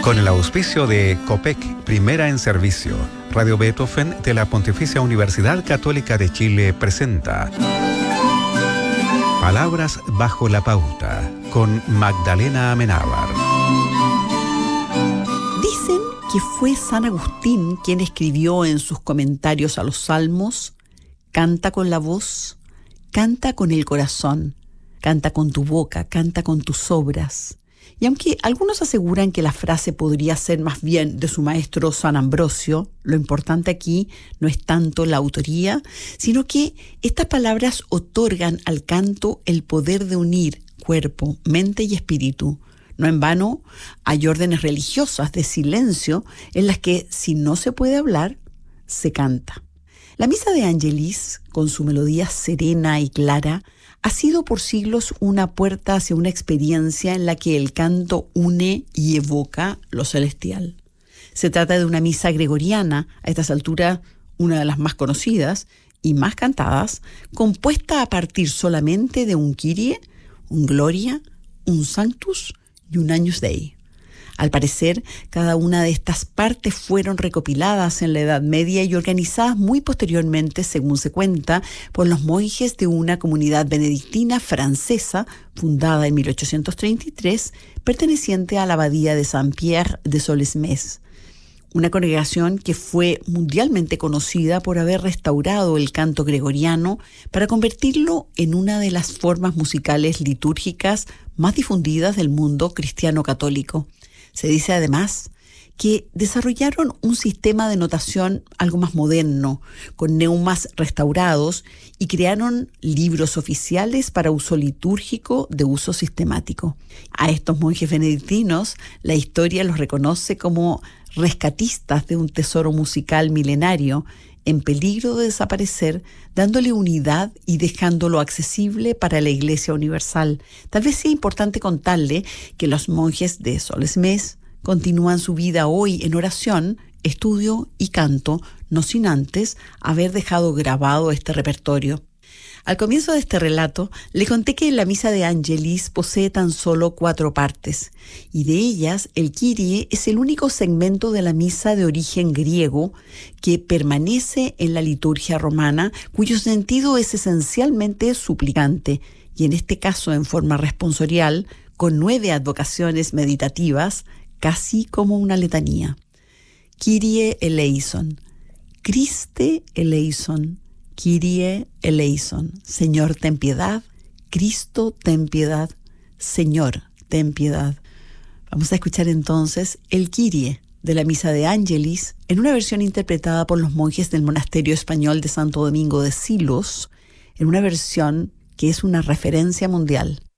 Con el auspicio de COPEC, Primera en Servicio, Radio Beethoven de la Pontificia Universidad Católica de Chile presenta Palabras bajo la pauta, con Magdalena Amenábar. Dicen que fue San Agustín quien escribió en sus comentarios a los Salmos: canta con la voz, canta con el corazón, canta con tu boca, canta con tus obras. Y aunque algunos aseguran que la frase podría ser más bien de su maestro San Ambrosio, lo importante aquí no es tanto la autoría, sino que estas palabras otorgan al canto el poder de unir cuerpo, mente y espíritu. No en vano, hay órdenes religiosas de silencio en las que, si no se puede hablar, se canta. La Misa de Angelis, con su melodía serena y clara, ha sido por siglos una puerta hacia una experiencia en la que el canto une y evoca lo celestial. Se trata de una misa gregoriana, a estas alturas una de las más conocidas y más cantadas, compuesta a partir solamente de un Kyrie, un Gloria, un Sanctus y un Agnus Dei. Al parecer, cada una de estas partes fueron recopiladas en la Edad Media y organizadas muy posteriormente, según se cuenta, por los monjes de una comunidad benedictina francesa fundada en 1833, perteneciente a la abadía de Saint-Pierre de Solesmes. Una congregación que fue mundialmente conocida por haber restaurado el canto gregoriano para convertirlo en una de las formas musicales litúrgicas más difundidas del mundo cristiano católico. Se dice además que desarrollaron un sistema de notación algo más moderno, con neumas restaurados, y crearon libros oficiales para uso litúrgico de uso sistemático. A estos monjes benedictinos, la historia los reconoce como rescatistas de un tesoro musical milenario en peligro de desaparecer, dándole unidad y dejándolo accesible para la Iglesia Universal. Tal vez sea importante contarle que los monjes de Solesmes continúan su vida hoy en oración, estudio y canto, no sin antes haber dejado grabado este repertorio. Al comienzo de este relato, le conté que la Misa de Angelis posee tan solo 4 partes, y de ellas el Kyrie es el único segmento de la misa de origen griego que permanece en la liturgia romana, cuyo sentido es esencialmente suplicante, y en este caso en forma responsorial, con 9 advocaciones meditativas, casi como una letanía. Kyrie eleison, Christe eleison, Kyrie eleison, Señor ten piedad, Cristo ten piedad, Señor ten piedad. Vamos a escuchar entonces el Kyrie de la Misa de Angelis en una versión interpretada por los monjes del monasterio español de Santo Domingo de Silos, en una versión que es una referencia mundial.